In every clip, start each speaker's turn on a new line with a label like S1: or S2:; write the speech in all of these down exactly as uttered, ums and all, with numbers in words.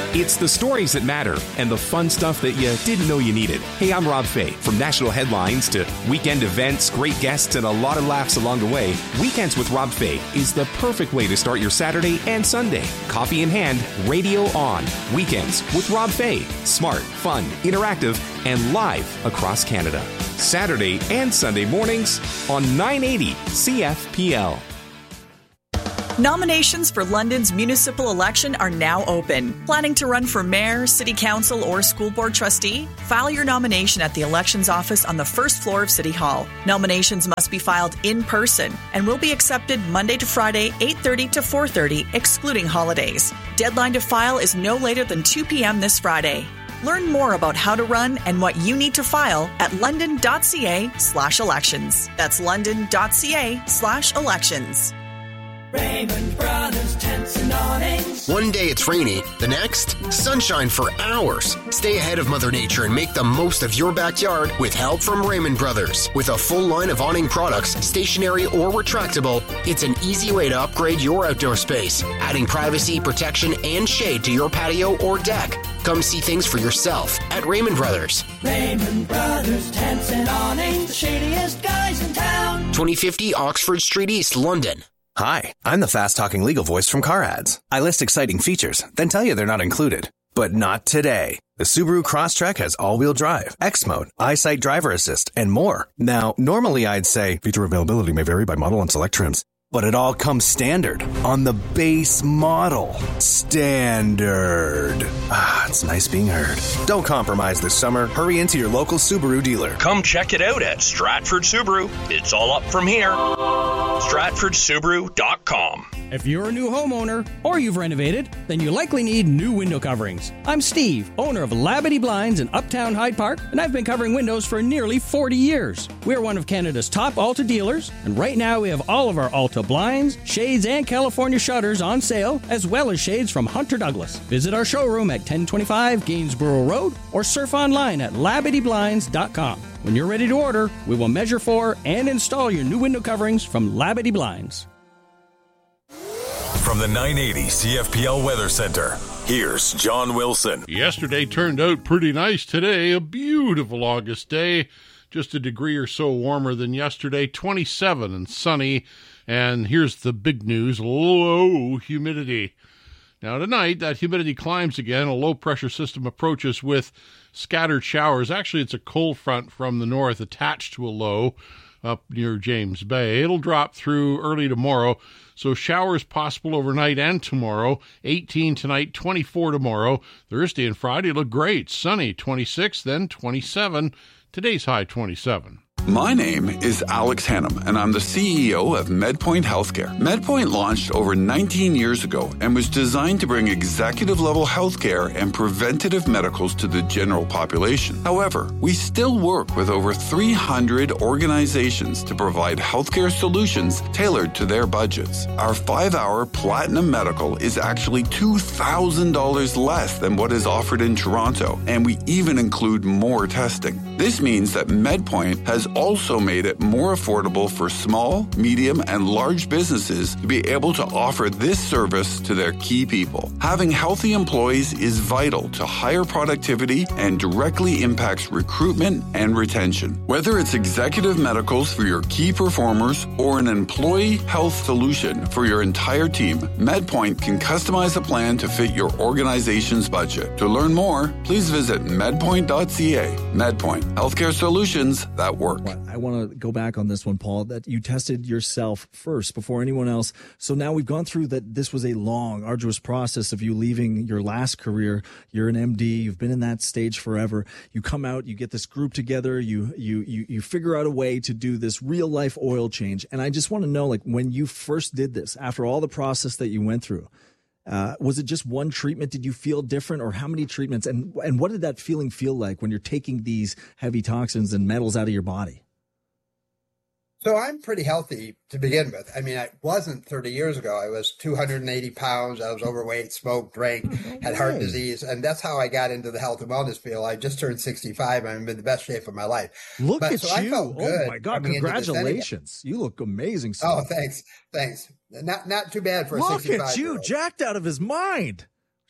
S1: It's the stories that matter and the fun stuff that you didn't know you needed. Hey, I'm Rob Fay. From national headlines to weekend events, great guests, and a lot of laughs along the way, Weekends with Rob Fay is the perfect way to start your Saturday and Sunday. Coffee in hand, radio on. Weekends with Rob Fay. Smart, fun, interactive, and live across Canada. Saturday and Sunday mornings on nine eighty C F P L.
S2: Nominations for London's municipal election are now open. Planning to run for mayor, city council, or school board trustee? File your nomination at the elections office on the first floor of City Hall. Nominations must be filed in person and will be accepted Monday to Friday, eight thirty to four thirty, excluding holidays. Deadline to file is no later than two p.m. this Friday. Learn more about how to run and what you need to file at london.ca slash elections. That's london.ca slash elections.
S3: Raymond Brothers Tents and Awnings.
S4: One day it's rainy, the next, sunshine for hours. Stay ahead of Mother Nature and make the most of your backyard with help from Raymond Brothers. With a full line of awning products, stationary or retractable, it's an easy way to upgrade your outdoor space, adding privacy, protection, and shade to your patio or deck. Come see things for yourself at Raymond Brothers.
S3: Raymond Brothers Tents and Awnings, the shadiest guys in town.
S4: twenty fifty Oxford Street East, London.
S5: Hi, I'm the fast-talking legal voice from Car Ads. I list exciting features, then tell you they're not included. But not today. The Subaru Crosstrek has all-wheel drive, X-Mode, EyeSight Driver Assist, and more. Now, normally I'd say feature availability may vary by model and select trims, but it all comes standard on the base model. Standard. Ah, it's nice being heard. Don't compromise this summer. Hurry into your local Subaru dealer.
S6: Come check it out at Stratford Subaru. It's all up from here. Stratford Subaru dot com.
S7: If you're a new homeowner or you've renovated, then you likely need new window coverings. I'm Steve, owner of Labadee Blinds in Uptown Hyde Park, and I've been covering windows for nearly forty years. We're one of Canada's top Alta dealers, and right now we have all of our Alta blinds, shades, and California shutters on sale, as well as shades from Hunter Douglas. Visit our showroom at ten twenty-five Gainsborough Road or surf online at labadee blinds dot com. When you're ready to order, we will measure for and install your new window coverings from Labadee Blinds.
S8: From the nine eighty C F P L Weather Center, here's John Wilson.
S9: Yesterday turned out pretty nice. Today, a beautiful August day, just a degree or so warmer than yesterday, twenty-seven and sunny. And here's the big news, low humidity. Now tonight, that humidity climbs again. A low-pressure system approaches with scattered showers. Actually, it's a cold front from the north attached to a low up near James Bay. It'll drop through early tomorrow, so showers possible overnight and tomorrow. eighteen tonight, twenty-four tomorrow. Thursday and Friday look great. Sunny, twenty-six, then twenty-seven. Today's high, twenty-seven.
S10: My name is Alex Hannum, and I'm the C E O of MedPoint Healthcare. MedPoint launched over nineteen years ago and was designed to bring executive-level healthcare and preventative medicals to the general population. However, we still work with over three hundred organizations to provide healthcare solutions tailored to their budgets. Our five-hour Platinum Medical is actually two thousand dollars less than what is offered in Toronto, and we even include more testing. This means that MedPoint has also made it more affordable for small, medium, and large businesses to be able to offer this service to their key people. Having healthy employees is vital to higher productivity and directly impacts recruitment and retention. Whether it's executive medicals for your key performers or an employee health solution for your entire team, MedPoint can customize a plan to fit your organization's budget. To learn more, please visit medpoint dot c a. MedPoint, healthcare solutions that work.
S11: I want to go back on this one, Paul, that you tested yourself first before anyone else. So now we've gone through that. This was a long, arduous process of you leaving your last career. You're an M D. You've been in that stage forever. You come out, you get this group together. You, you, you, you figure out a way to do this real life oil change. And I just want to know, like, when you first did this, after all the process that you went through, Uh, was it just one treatment? Did you feel different, or how many treatments? And and what did that feeling feel like when you're taking these heavy toxins and metals out of your body?
S12: So I'm pretty healthy to begin with. I mean, I wasn't thirty years ago. I was two hundred eighty pounds. I was overweight, smoked, drank, had heart disease. And that's how I got into the health and wellness field. I just turned sixty-five. I'm in the best shape of my life.
S11: Look
S12: but,
S11: at
S12: so
S11: you. Oh, my God. Congratulations. You look amazing.
S12: Oh, thanks. Thanks. Not not too bad for a sixty-five.
S11: Look at you, jacked out of his mind.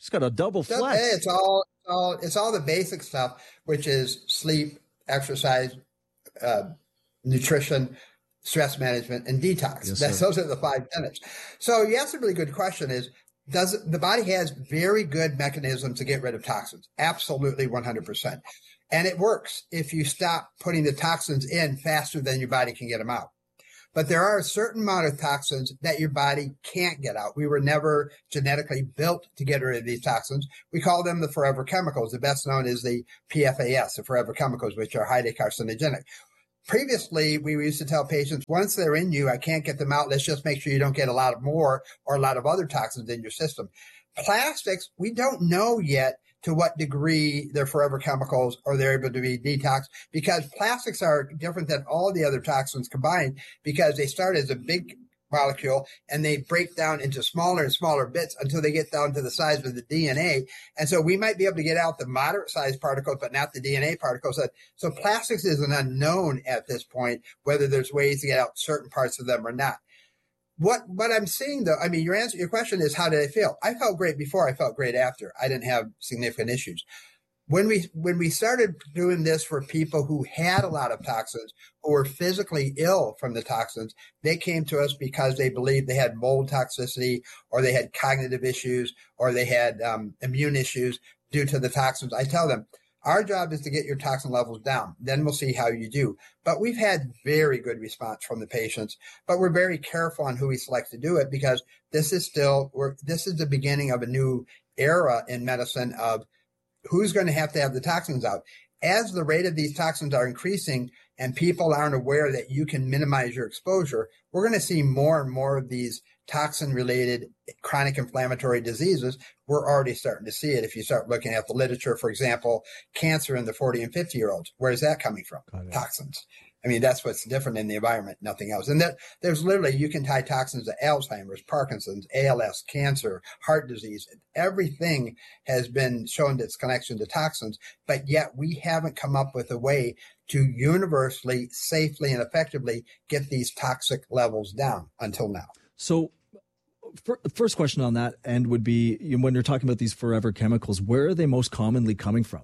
S11: It's got a double
S12: So,
S11: flex.
S12: It's all, it's all it's all the basic stuff, which is sleep, exercise, uh, nutrition, stress management, and detox.
S11: Yes,
S12: That's,
S11: sir.
S12: those are the five tenets. So you asked a really good question is, does the body has very good mechanisms to get rid of toxins? Absolutely one hundred percent. And it works if you stop putting the toxins in faster than your body can get them out. But there are a certain amount of toxins that your body can't get out. We were never genetically built to get rid of these toxins. We call them the forever chemicals. The best known is the P F A S, the forever chemicals, which are highly carcinogenic. Previously, we used to tell patients, once they're in you, I can't get them out. Let's just make sure you don't get a lot of more or a lot of other toxins in your system. Plastics, we don't know yet to what degree they're forever chemicals or they're able to be detox, because plastics are different than all the other toxins combined because they start as a big molecule and they break down into smaller and smaller bits until they get down to the size of the D N A. And so we might be able to get out the moderate sized particles, but not the D N A particles. So plastics is an unknown at this point, whether there's ways to get out certain parts of them or not. What what I'm seeing, though, I mean, your answer, your question is, how did I feel? I felt great before. I felt great after. I didn't have significant issues. When we when we started doing this for people who had a lot of toxins, who were physically ill from the toxins, they came to us because they believed they had mold toxicity, or they had cognitive issues, or they had um, immune issues due to the toxins. I tell them, our job is to get your toxin levels down. Then we'll see how you do. But we've had very good response from the patients. But we're very careful on who we select to do it, because this is still we're, this is the beginning of a new era in medicine of who's going to have to have the toxins out. As the rate of these toxins are increasing and people aren't aware that you can minimize your exposure, we're going to see more and more of these toxin-related chronic inflammatory diseases. We're already starting to see it. If you start looking at the literature, for example, cancer in the forty and fifty-year-olds, where is that coming from? Toxins. I mean, that's what's different in the environment, nothing else. And that, there's literally, you can tie toxins to Alzheimer's, Parkinson's, A L S, cancer, heart disease. Everything has been shown its connection to toxins, but yet we haven't come up with a way to universally, safely, and effectively get these toxic levels down until now.
S11: So first question on that end would be, when you're talking about these forever chemicals, where are they most commonly coming from?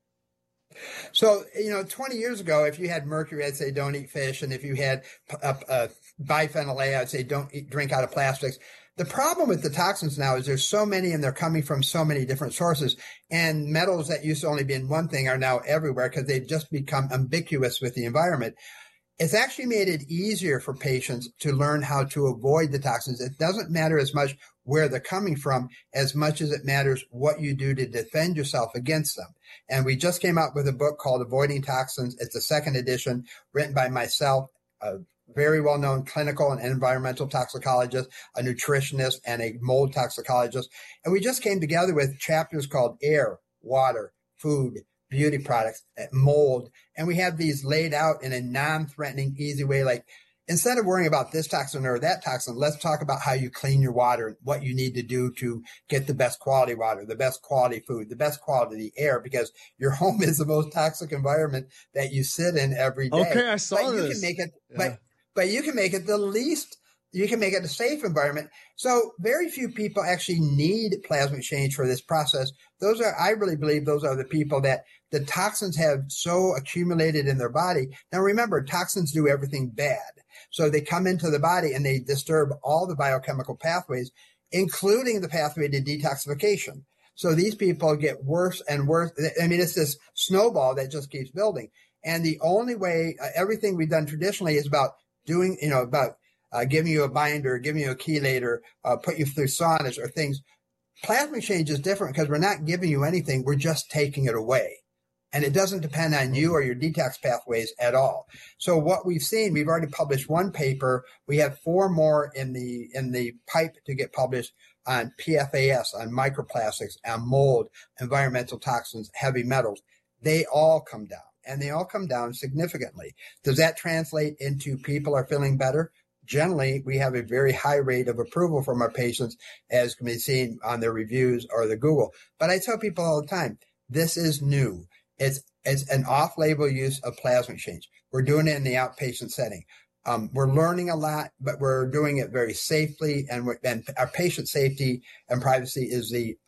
S12: So, you know, twenty years ago, if you had mercury, I'd say don't eat fish. And if you had uh, uh, biphenyl A, I'd say don't eat, drink out of plastics. The problem with the toxins now is there's so many and they're coming from so many different sources. And metals that used to only be in one thing are now everywhere because they've just become ubiquitous with the environment. It's actually made it easier for patients to learn how to avoid the toxins. It doesn't matter as much where they're coming from as much as it matters what you do to defend yourself against them. And we just came out with a book called Avoiding Toxins. It's the second edition, written by myself, a very well-known clinical and environmental toxicologist, a nutritionist, and a mold toxicologist. And we just came together with chapters called air, water, food, beauty products, mold. And we have these laid out in a non-threatening, easy way. Like, instead of worrying about this toxin or that toxin, let's talk about how you clean your water, what you need to do to get the best quality water, the best quality food, the best quality air, because your home is the most toxic environment that you sit in every day.
S11: Okay, I saw
S12: but
S11: this.
S12: You can make it,
S11: yeah.
S12: but, but you can make it the least, you can make it a safe environment. So very few people actually need plasma exchange for this process. Those are, I really believe those are the people that the toxins have so accumulated in their body. Now remember, toxins do everything bad. So they come into the body and they disturb all the biochemical pathways, including the pathway to detoxification. So these people get worse and worse. I mean, it's this snowball that just keeps building. And the only way, uh, everything we've done traditionally is about doing, you know, about uh, giving you a binder, giving you a chelator, uh, put you through saunas or things. Plasma exchange is different because we're not giving you anything. We're just taking it away. And it doesn't depend on you or your detox pathways at all. So what we've seen, we've already published one paper. We have four more in the in the pipe to get published on P F A S, on microplastics, on mold, environmental toxins, heavy metals. They all come down, and they all come down significantly. Does that translate into people are feeling better? Generally, we have a very high rate of approval from our patients, as can be seen on their reviews or the Google. But I tell people all the time, this is new. It's, it's an off-label use of plasma exchange. We're doing it in the outpatient setting. Um, we're learning a lot, but we're doing it very safely, and, we're, and our patient safety and privacy is the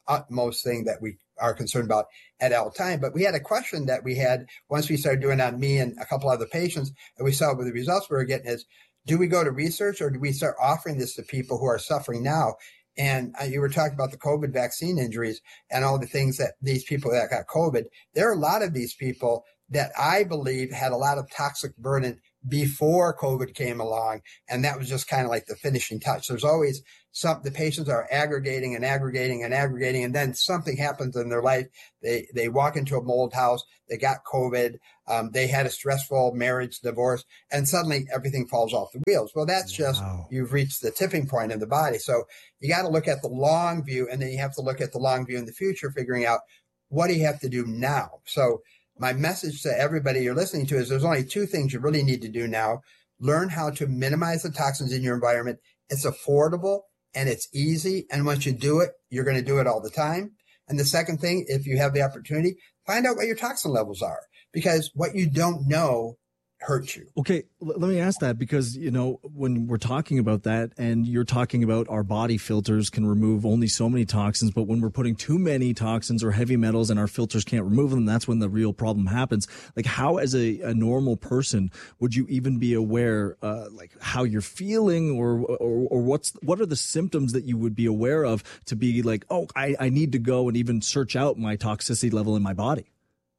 S12: utmost thing that we are concerned about at all time. But we had a question that we had once we started doing on me and a couple other patients, and we saw with the results we were getting is, do we go to research or do we start offering this to people who are suffering now? And uh, you were talking about the COVID vaccine injuries and all the things that these people that got COVID. There are a lot of these people that I believe had a lot of toxic burden before COVID came along. And that was just kind of like the finishing touch. There's always some, the patients are aggregating and aggregating and aggregating. And then something happens in their life. They, they walk into a mold house. They got COVID. Um, they had a stressful marriage, divorce, and suddenly everything falls off the wheels. Well, that's just, wow. You've reached the tipping point in the body. So you got to look at the long view, and then you have to look at the long view in the future, figuring out what do you have to do now? So my message to everybody you're listening to is there's only two things you really need to do now. Learn how to minimize the toxins in your environment. It's affordable and it's easy. And once you do it, you're going to do it all the time. And the second thing, if you have the opportunity, find out what your toxin levels are, because what you don't know hurts you.
S11: Okay, l- let me ask that, because, you know, when we're talking about that and you're talking about our body filters can remove only so many toxins, but when we're putting too many toxins or heavy metals and our filters can't remove them, that's when the real problem happens. Like, how as a, a normal person would you even be aware, uh, like how you're feeling, or, or, or what's, what are the symptoms that you would be aware of to be like, oh, I, I need to go and even search out my toxicity level in my body?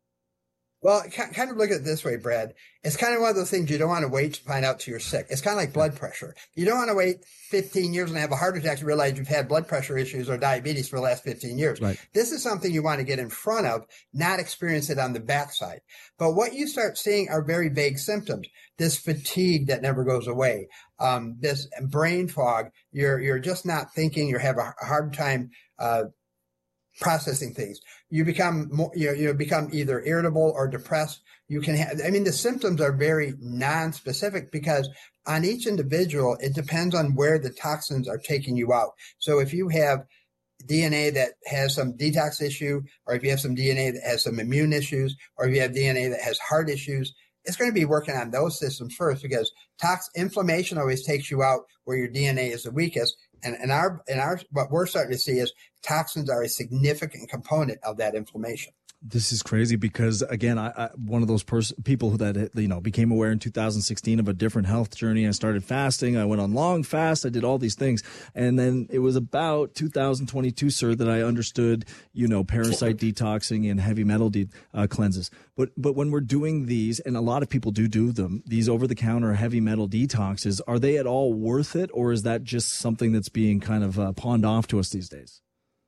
S12: Well, kind of look at it this way, Brad. It's kind of one of those things you don't want to wait to find out till you're sick. It's kind of like blood pressure. You don't want to wait fifteen years and have a heart attack to realize you've had blood pressure issues or diabetes for the last fifteen years.
S11: Right.
S12: This is something you want to get in front of, not experience it on the backside. But what you start seeing are very vague symptoms. This fatigue that never goes away. Um, this brain fog. You're, you're just not thinking. You have a hard time, uh, processing things. You become more, you know, you become either irritable or depressed. You can have, I mean, the symptoms are very non-specific because on each individual, it depends on where the toxins are taking you out. So if you have D N A that has some detox issue, or if you have some D N A that has some immune issues, or if you have D N A that has heart issues, it's going to be working on those systems first, because tox inflammation always takes you out where your D N A is the weakest. And in our, in our, what we're starting to see is toxins are a significant component of that inflammation.
S11: This is crazy because, again, I, I one of those pers- people that, you know, became aware in two thousand sixteen of a different health journey. I started fasting. I went on long fast. I did all these things. And then it was about two thousand twenty-two, sir, that I understood, you know, parasite detoxing and heavy metal de- uh, cleanses. But but when we're doing these, and a lot of people do do them, these over-the-counter heavy metal detoxes, are they at all worth it? Or is that just something that's being kind of uh, pawned off to us these days?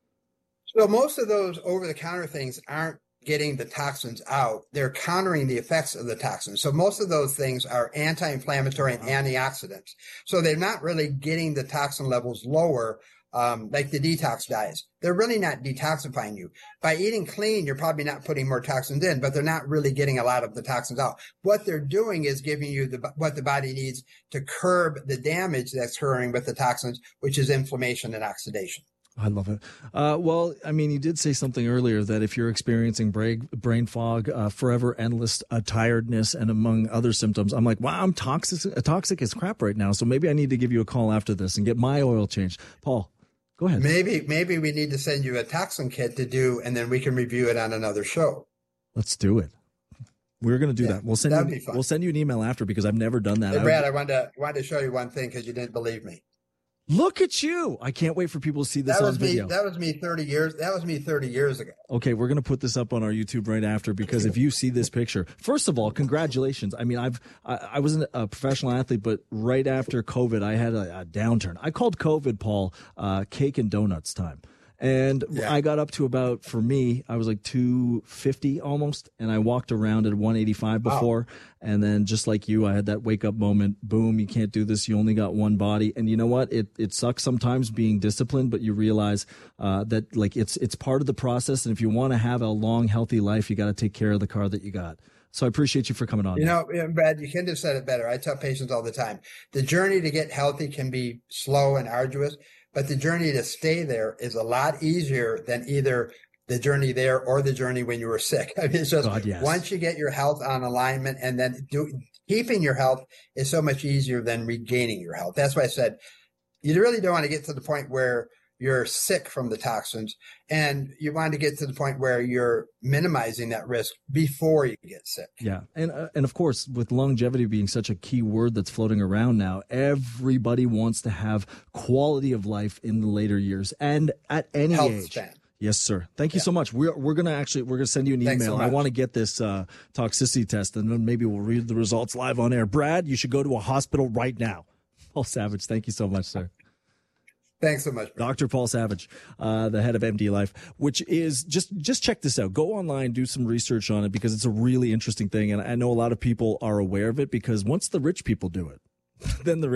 S12: So most of those over-the-counter things aren't getting the toxins out. They're countering the effects of the toxins. So most of those things are anti-inflammatory and antioxidants. So they're not really getting the toxin levels lower, um, like the detox diets. They're really not detoxifying you. By eating clean, you're probably not putting more toxins in, but they're not really getting a lot of the toxins out. What they're doing is giving you the, what the body needs to curb the damage that's occurring with the toxins, which is inflammation and oxidation.
S11: I love it. Uh, well, I mean, you did say something earlier that if you're experiencing brain, brain fog, uh, forever endless uh, tiredness, and among other symptoms, I'm like, wow, I'm toxic, toxic as crap right now. So maybe I need to give you a call after this and get my oil changed. Paul, go ahead.
S12: Maybe, maybe we need to send you a toxin kit to do, and then we can review it on another show.
S11: Let's do it. We're going to do
S12: yeah,
S11: that. We'll send you, we'll send you an email after, because I've never done that.
S12: Hey, Brad, I wanted to, wanted to show you one thing because you didn't believe me.
S11: Look at you. I can't wait for people to see this
S12: that
S11: on
S12: was
S11: video.
S12: Me, that was me thirty years. That was me thirty years ago.
S11: Okay, we're going to put this up on our YouTube right after, because if you see this picture, first of all, congratulations. I mean, I've I, I wasn't a professional athlete, but right after COVID, I had a, a downturn. I called COVID, Paul, uh, cake and donuts time. And yeah. I got up to about, for me, I was like two fifty almost, and I walked around at one eighty-five before. Wow. And then just like you, I had that wake up moment. Boom, you can't do this. You only got one body. And you know what? It it sucks sometimes being disciplined, but you realize uh, that like it's it's part of the process. And if you want to have a long, healthy life, you got to take care of the car that you got. So I appreciate you for coming on.
S12: You know, Brad, you couldn't have said it better. I tell patients all the time, the journey to get healthy can be slow and arduous, but the journey to stay there is a lot easier than either the journey there or the journey when you were sick. I mean, it's just God, yes. Once you get your health on alignment, and then do, keeping your health is so much easier than regaining your health. That's why I said you really don't want to get to the point where you're sick from the toxins, and you want to get to the point where you're minimizing that risk before you get sick.
S11: Yeah. And, uh, and of course, with longevity being such a key word that's floating around now, everybody wants to have quality of life in the later years and at any
S12: Health
S11: age.
S12: span.
S11: Yes, sir. Thank you
S12: Yeah.
S11: so much. We're we're gonna actually we're gonna send you an
S12: Thanks
S11: email.
S12: so
S11: I
S12: much.
S11: want to get this uh, toxicity test, and then maybe we'll read the results live on air. Brad, you should go to a hospital right now. Paul Savage, thank you so much, sir.
S12: Thanks so much, Brad.
S11: Doctor Paul Savage, uh, the head of M D Life, which is just just check this out. Go online, do some research on it because it's a really interesting thing, and I know a lot of people are aware of it because once the rich people do it, then the